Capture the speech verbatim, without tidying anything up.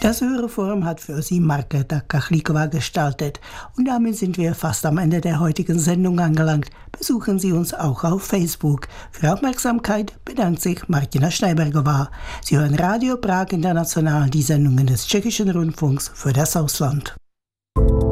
Das Hörerforum hat für Sie Markéta Kachlíková gestaltet. Und damit sind wir fast am Ende der heutigen Sendung angelangt. Besuchen Sie uns auch auf Facebook. Für Aufmerksamkeit bedankt sich Martina Schneibergová. Sie hören Radio Prag International, die Sendungen des Tschechischen Rundfunks für das Ausland.